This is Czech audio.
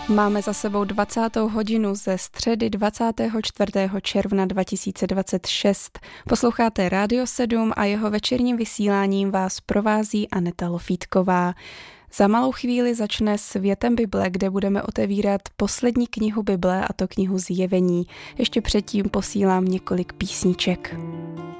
Máme za sebou 20. hodinu ze středy 24. června 2026. Posloucháte Rádio 7 a jeho večerním vysíláním vás provází Aneta Lofítková. Za malou chvíli začne Světem Bible, kde budeme otevírat poslední knihu Bible, a to knihu Zjevení. Ještě předtím posílám několik písniček.